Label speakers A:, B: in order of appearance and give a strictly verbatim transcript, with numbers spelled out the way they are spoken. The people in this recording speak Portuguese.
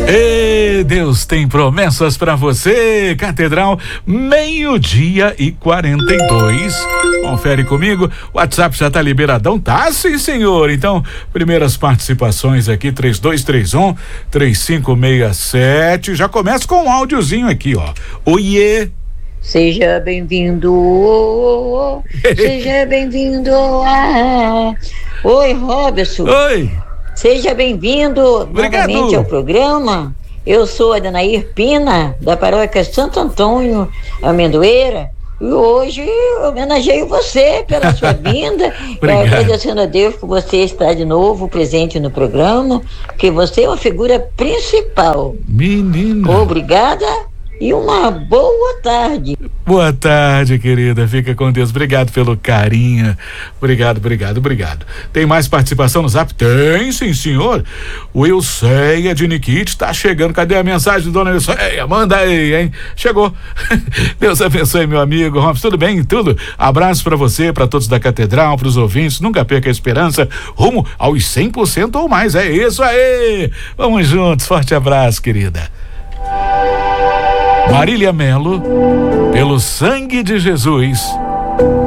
A: E Deus tem promessas para você, Catedral, meio-dia e quarenta e dois. Confere comigo, o WhatsApp já tá liberadão, tá sim, senhor. Então, primeiras participações aqui, três dois três um, três cinco seis sete. Já começa com um áudiozinho aqui, ó. Oiê.
B: Seja bem-vindo, seja bem-vindo. Ah. Oi, Robson.
A: Oi.
B: Seja bem-vindo novamente ao programa. Eu sou a Danair Pina, da paróquia Santo Antônio, Amendoeira, e hoje eu homenageio você pela sua vinda, e agradecendo a Deus por você estar de novo presente no programa, porque você é uma figura principal.
A: Menina.
B: Obrigada e uma boa tarde.
A: Boa tarde, querida. Fica com Deus. Obrigado pelo carinho. Obrigado, obrigado, obrigado. Tem mais participação no Zap? Tem, sim, senhor. O Ilceia de Nikit tá chegando. Cadê a mensagem, dona Ilceia? Manda aí, hein? Chegou. Deus abençoe, meu amigo Robson. Tudo bem? Tudo? Abraço pra você, pra todos da Catedral, pros ouvintes. Nunca perca a esperança. Rumo aos cem por cento ou mais. É isso aí. Vamos juntos. Forte abraço, querida. Marília Melo, pelo sangue de Jesus.